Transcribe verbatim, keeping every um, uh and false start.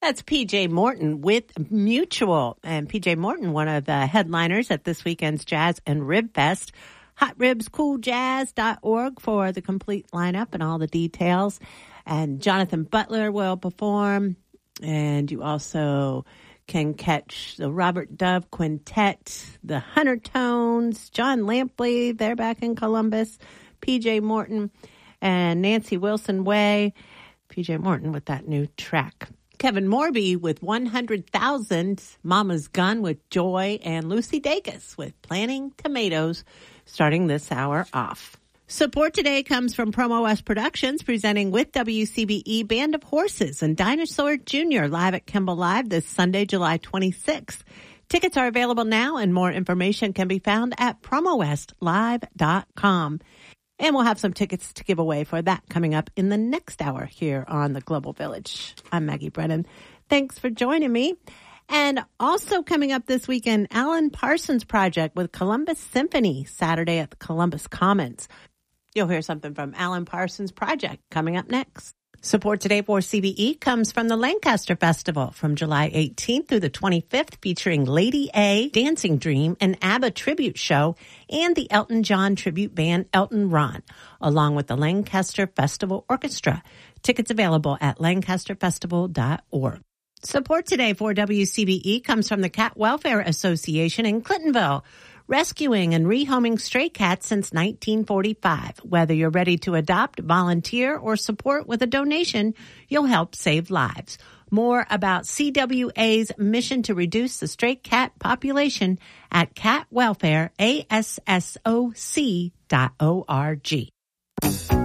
That's P J Morton with Mutual. And P J Morton, one of the headliners at this weekend's Jazz and Rib Fest. hot ribs cool jazz dot org for the complete lineup and all the details. And Jonathan Butler will perform. And you also can catch the Robert Dove Quintet, the Hunter Tones, John Lampley, they're back in Columbus, P J Morton, and Nancy Wilson Way. P J Morton with that new track. Kevin Morby with one hundred thousand, Mama's Gun with Joy, and Lucy Dacus with Planting Tomatoes, starting this hour off. Support today comes from Promo West Productions, presenting with W C B E Band of Horses and Dinosaur Junior live at Kimball Live this Sunday, July twenty-sixth. Tickets are available now, and more information can be found at promo west live dot com. And we'll have some tickets to give away for that coming up in the next hour here on the Global Village. I'm Maggie Brennan. Thanks for joining me. And also coming up this weekend, Alan Parsons Project with Columbus Symphony, Saturday at the Columbus Commons. You'll hear something from Alan Parsons Project coming up next. Support today for C B E comes from the Lancaster Festival from July eighteenth through the twenty-fifth, featuring Lady A, Dancing Dream, an ABBA tribute show, and the Elton John tribute band Elton Ron, along with the Lancaster Festival Orchestra. Tickets available at lancaster festival dot org. Support today for W C B E comes from the Cat Welfare Association in Clintonville, rescuing and rehoming stray cats since nineteen forty-five. Whether you're ready to adopt, volunteer, or support with a donation, you'll help save lives. More about C W A's mission to reduce the stray cat population at cat welfare assoc dot org.